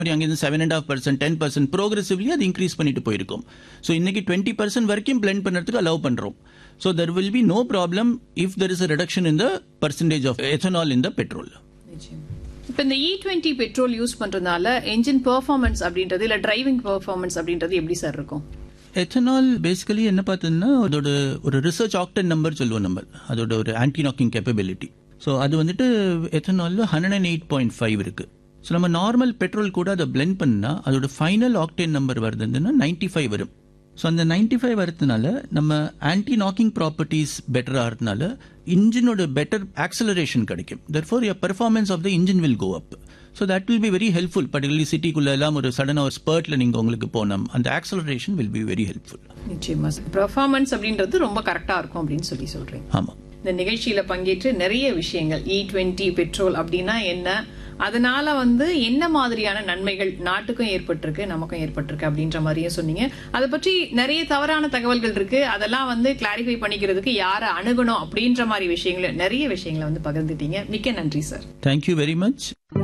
அங்கிருந்து 7.5%, 10% ப்ரோக்ரெசிவ்லி அது இன்க்ரீஸ் பண்ணிட்டு போயிருக்கும். ஸோ இன்னைக்கு 20% வரைக்கும் பிளெண்ட் பண்ணுறதுக்கு அலோவ் பண்ணுறோம். So there will be no problem if there is a reduction in the percentage of ethanol in the petrol. இப்போ இந்த E20 பெட்ரோல் யூஸ் பண்றதுனால என்ஜின் பெர்ஃபார்மன்ஸ் அப்படின்றது இல்ல டிரைவிங் பெர்ஃபார்மன்ஸ் அப்படின்றது எப்படி சார் இருக்கும்? எத்தனால் பேசிக்கலி என்ன பார்த்தோம்னா அதோட ஒரு ரிசர்ச் ஆக்டன் நம்பர் சொல்லுவோம் நம்ம, அதோட ஒரு ஆன்டி நாக்கிங் கேப்பபிலிட்டி. ஸோ அது வந்துட்டு எத்தனாலில் 108.5 இருக்கு. ஸோ நம்ம நார்மல் பெட்ரோல் கூட அதை பிளெண்ட் பண்ணால் அதோட ஃபைனல் ஆக்டேன் நம்பர் வருதுன்னா 95 வரும். ஸோ அந்த 95 வரதுனால நம்ம ஆன்டி நாக்கிங் ப்ராப்பர்ட்டிஸ் பெட்டராக இருந்தனால இன்ஜினோட பெட்டர் ஆக்சலரேஷன் கிடைக்கும். therefore your performance of the engine will go up. So that will be very helpful, particularly சிட்டிக்குள்ள எல்லாம் ஒரு சடனாக ஒரு ஸ்பர்ட்ல நீங்க உங்களுக்கு போனோம், அந்த acceleration will be very helpful. நிச்சயமா பெர்ஃபார்மன்ஸ் அப்படின்றது ரொம்ப கரெக்டா இருக்கும் அப்படின்னு சொல்றீங்க. ஆமா. இந்த நிகழ்ச்சியில பங்கேற்று நிறைய விஷயங்கள் E20 பெட்ரோல் அப்படின்னா என்ன, அதனால என்ன மாதிரியான நன்மைகள் நாட்டுக்கும் ஏற்பட்டிருக்கு நமக்கும் ஏற்பட்டிருக்கு அப்படின்ற மாதிரியும் சொன்னீங்க. அதை பற்றி நிறைய தவறான தகவல்கள் இருக்கு, அதெல்லாம் கிளாரிஃபை பண்ணிக்கிறதுக்கு யாரை அணுகணும் அப்படின்ற மாதிரி விஷயங்கள் நிறைய விஷயங்களை பகிர்ந்துட்டீங்க. மிக்க நன்றி சார். Thank you very much.